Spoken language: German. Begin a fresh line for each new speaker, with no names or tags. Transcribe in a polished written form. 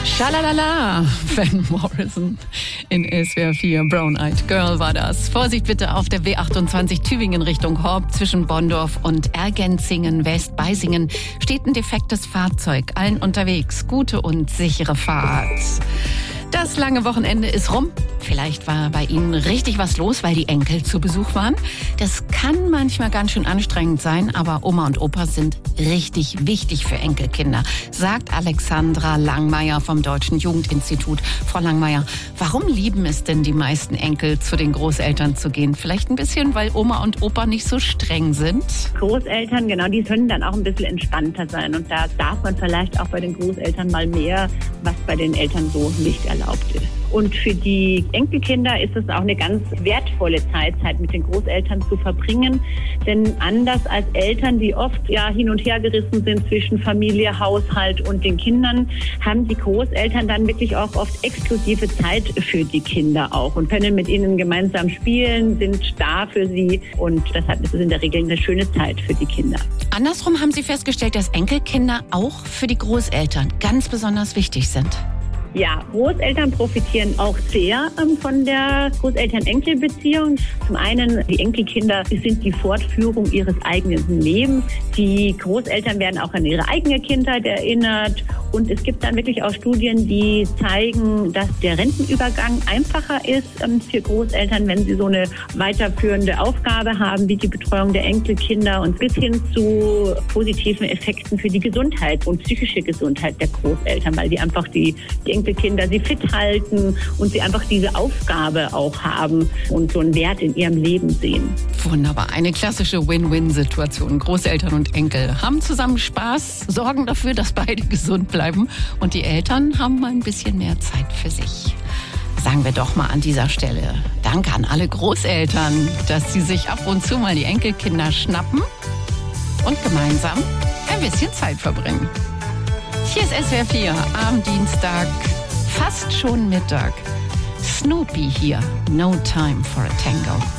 Schalalala, Van Morrison in SWR 4. Brown Eyed Girl war das. Vorsicht bitte auf der W28 Tübingen Richtung Horb zwischen Bonndorf und Ergenzingen West-Beisingen steht ein defektes Fahrzeug. Allen unterwegs. Gute und sichere Fahrt. Das lange Wochenende ist rum. Vielleicht war bei Ihnen richtig was los, weil die Enkel zu Besuch waren. Das kann manchmal ganz schön anstrengend sein, aber Oma und Opa sind richtig wichtig für Enkelkinder, sagt Alexandra Langmeier vom Deutschen Jugendinstitut. Frau Langmeier, warum lieben es denn die meisten Enkel, zu den Großeltern zu gehen? Vielleicht ein bisschen, weil Oma und Opa nicht so streng sind?
Großeltern, genau, die können dann auch ein bisschen entspannter sein. Und da darf man vielleicht auch bei den Großeltern mal mehr, was bei den Eltern so nicht erlaubt ist. Und für die Enkelkinder ist es auch eine ganz wertvolle Zeit mit den Großeltern zu verbringen. Denn anders als Eltern, die oft hin und her gerissen sind zwischen Familie, Haushalt und den Kindern, haben die Großeltern dann wirklich auch oft exklusive Zeit für die Kinder auch und können mit ihnen gemeinsam spielen, sind da für sie. Und deshalb ist es in der Regel eine schöne Zeit für die Kinder.
Andersrum haben Sie festgestellt, dass Enkelkinder auch für die Großeltern ganz besonders wichtig sind.
Ja, Großeltern profitieren auch sehr von der Großeltern-Enkel-Beziehung. Zum einen, die Enkelkinder sind die Fortführung ihres eigenen Lebens. Die Großeltern werden auch an ihre eigene Kindheit erinnert. Und es gibt dann wirklich auch Studien, die zeigen, dass der Rentenübergang einfacher ist für Großeltern, wenn sie so eine weiterführende Aufgabe haben, wie die Betreuung der Enkelkinder und bis hin zu positiven Effekten für die Gesundheit und psychische Gesundheit der Großeltern, weil die einfach die Enkelkinder sie fit halten und sie einfach diese Aufgabe auch haben und so einen Wert in ihrem Leben sehen.
Wunderbar, eine klassische Win-Win-Situation. Großeltern und Enkel haben zusammen Spaß, sorgen dafür, dass beide gesund bleiben und die Eltern haben mal ein bisschen mehr Zeit für sich. Sagen wir doch mal an dieser Stelle Danke an alle Großeltern, dass sie sich ab und zu mal die Enkelkinder schnappen und gemeinsam ein bisschen Zeit verbringen. Hier ist SWR 4 am Dienstag, fast schon Mittag. Snoopy hier, No Time for a Tango.